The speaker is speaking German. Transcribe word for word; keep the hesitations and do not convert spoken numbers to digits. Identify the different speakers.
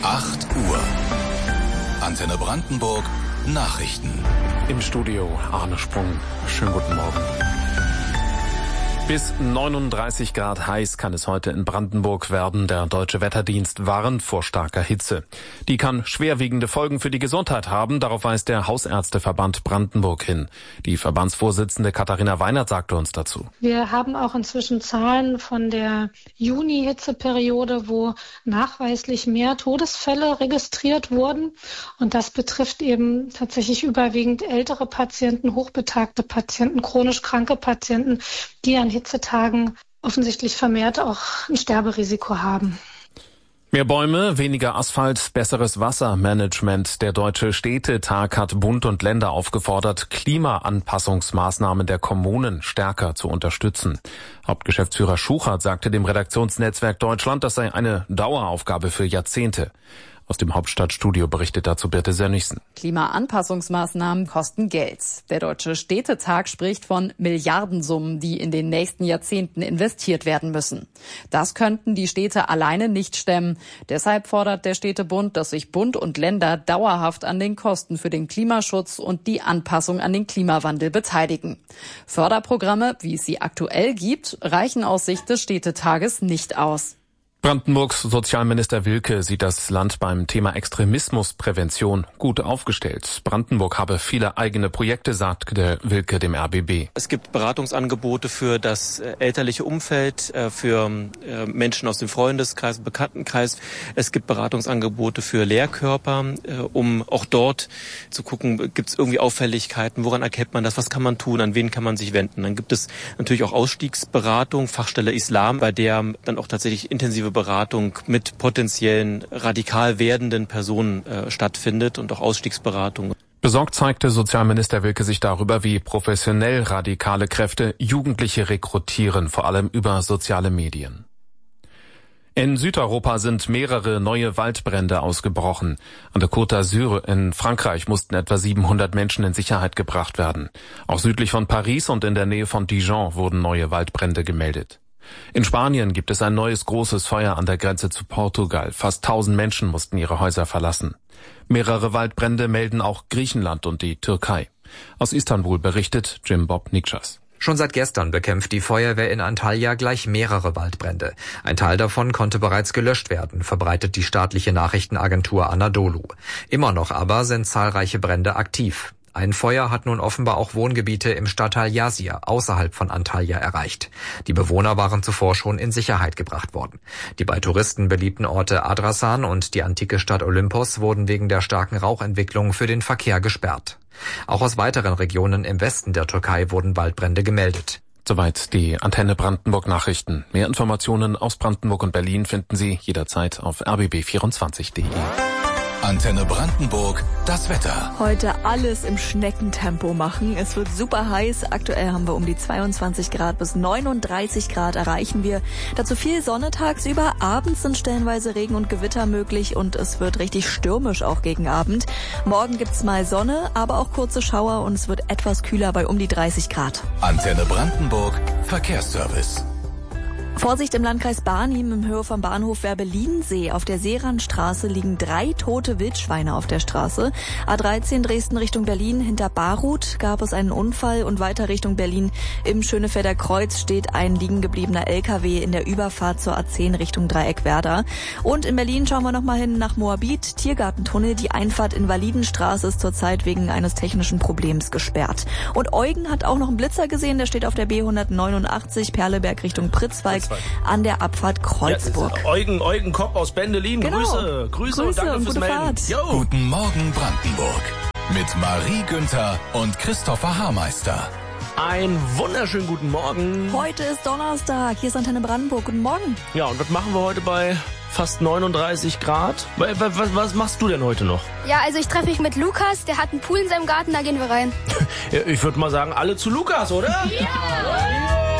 Speaker 1: acht Uhr. Antenne Brandenburg Nachrichten.
Speaker 2: Im Studio Arne Sprung. Schönen guten Morgen. Bis neununddreißig Grad heiß kann es heute in Brandenburg werden. Der Deutsche Wetterdienst warnt vor starker Hitze. Die kann schwerwiegende Folgen für die Gesundheit haben. Darauf weist der Hausärzteverband Brandenburg hin. Die Verbandsvorsitzende Katharina Weinert sagte uns dazu.
Speaker 3: Wir haben auch inzwischen Zahlen von der Juni-Hitzeperiode, wo nachweislich mehr Todesfälle registriert wurden. Und das betrifft eben tatsächlich überwiegend ältere Patienten, hochbetagte Patienten, chronisch kranke Patienten, die an Hitzetagen offensichtlich vermehrt auch ein Sterberisiko haben.
Speaker 2: Mehr Bäume, weniger Asphalt, besseres Wassermanagement. Der Deutsche Städtetag hat Bund und Länder aufgefordert, Klimaanpassungsmaßnahmen der Kommunen stärker zu unterstützen. Hauptgeschäftsführer Schuchert sagte dem Redaktionsnetzwerk Deutschland, das sei eine Daueraufgabe für Jahrzehnte. Aus dem Hauptstadtstudio berichtet dazu Birte Sönnigsen.
Speaker 4: Klimaanpassungsmaßnahmen kosten Geld. Der Deutsche Städtetag spricht von Milliardensummen, die in den nächsten Jahrzehnten investiert werden müssen. Das könnten die Städte alleine nicht stemmen. Deshalb fordert der Städtebund, dass sich Bund und Länder dauerhaft an den Kosten für den Klimaschutz und die Anpassung an den Klimawandel beteiligen. Förderprogramme, wie es sie aktuell gibt, reichen aus Sicht des Städtetages nicht aus.
Speaker 2: Brandenburgs Sozialminister Wilke sieht das Land beim Thema Extremismusprävention gut aufgestellt. Brandenburg habe viele eigene Projekte, sagt der Wilke dem R B B.
Speaker 5: Es gibt Beratungsangebote für das elterliche Umfeld, für Menschen aus dem Freundeskreis, Bekanntenkreis. Es gibt Beratungsangebote für Lehrkörper, um auch dort zu gucken, gibt es irgendwie Auffälligkeiten, woran erkennt man das, was kann man tun, an wen kann man sich wenden. Dann gibt es natürlich auch Ausstiegsberatung, Fachstelle Islam, bei der dann auch tatsächlich intensive Beratung mit potenziellen radikal werdenden Personen äh, stattfindet und auch Ausstiegsberatung.
Speaker 2: Besorgt zeigte Sozialminister Wilke sich darüber, wie professionell radikale Kräfte Jugendliche rekrutieren, vor allem über soziale Medien. In Südeuropa sind mehrere neue Waldbrände ausgebrochen. An der Côte d'Azur in Frankreich mussten etwa siebenhundert Menschen in Sicherheit gebracht werden. Auch südlich von Paris und in der Nähe von Dijon wurden neue Waldbrände gemeldet. In Spanien gibt es ein neues großes Feuer an der Grenze zu Portugal. Fast tausend Menschen mussten ihre Häuser verlassen. Mehrere Waldbrände melden auch Griechenland und die Türkei. Aus Istanbul berichtet Jim Bob Nikchas.
Speaker 6: Schon seit gestern bekämpft die Feuerwehr in Antalya gleich mehrere Waldbrände. Ein Teil davon konnte bereits gelöscht werden, verbreitet die staatliche Nachrichtenagentur Anadolu. Immer noch aber sind zahlreiche Brände aktiv. Ein Feuer hat nun offenbar auch Wohngebiete im Stadtteil Yazir außerhalb von Antalya erreicht. Die Bewohner waren zuvor schon in Sicherheit gebracht worden. Die bei Touristen beliebten Orte Adrasan und die antike Stadt Olympos wurden wegen der starken Rauchentwicklung für den Verkehr gesperrt. Auch aus weiteren Regionen im Westen der Türkei wurden Waldbrände gemeldet.
Speaker 2: Soweit die Antenne Brandenburg Nachrichten. Mehr Informationen aus Brandenburg und Berlin finden Sie jederzeit auf r b b vierundzwanzig punkt d e.
Speaker 1: Antenne Brandenburg, das Wetter.
Speaker 7: Heute alles im Schneckentempo machen. Es wird super heiß. Aktuell haben wir um die zweiundzwanzig Grad bis neununddreißig Grad erreichen wir. Dazu viel Sonne tagsüber. Abends sind stellenweise Regen und Gewitter möglich und es wird richtig stürmisch auch gegen Abend. Morgen gibt's mal Sonne, aber auch kurze Schauer und es wird etwas kühler bei um die dreißig Grad.
Speaker 1: Antenne Brandenburg, Verkehrsservice.
Speaker 7: Vorsicht im Landkreis Barnim im Höhe vom Bahnhof Werbe-Liedensee. Auf der Seeranstraße liegen drei tote Wildschweine auf der Straße. A dreizehn Dresden Richtung Berlin. Hinter Barut gab es einen Unfall und weiter Richtung Berlin. Im Schönefelder Kreuz steht ein liegen gebliebener L K W in der Überfahrt zur A zehn Richtung Dreieckwerder. Und in Berlin schauen wir nochmal hin nach Moabit. Tiergartentunnel. Die Einfahrt in Validenstraße ist zurzeit wegen eines technischen Problems gesperrt. Und Eugen hat auch noch einen Blitzer gesehen. Der steht auf der B hundertneunundachtzig Perleberg Richtung Pritzwalk. An der Abfahrt Kreuzburg.
Speaker 8: Ja, Eugen, Eugen Kopp aus Bendelin.
Speaker 7: Genau.
Speaker 8: Grüße, Grüße,
Speaker 7: Grüße
Speaker 8: und danke
Speaker 7: und
Speaker 8: fürs
Speaker 7: gute
Speaker 8: Melden.
Speaker 7: Fahrt.
Speaker 8: Yo.
Speaker 1: Guten Morgen Brandenburg. Mit Marie Günther und Christopher Haarmeister.
Speaker 8: Einen wunderschönen guten Morgen.
Speaker 7: Heute ist Donnerstag. Hier ist Antenne Brandenburg. Guten Morgen.
Speaker 8: Ja, und was machen wir heute bei fast neununddreißig Grad? Was, was, was machst du denn heute noch?
Speaker 9: Ja, also ich treffe mich mit Lukas. Der hat einen Pool in seinem Garten. Da gehen wir rein.
Speaker 8: Ich würde mal sagen, alle zu Lukas, oder?
Speaker 9: Ja!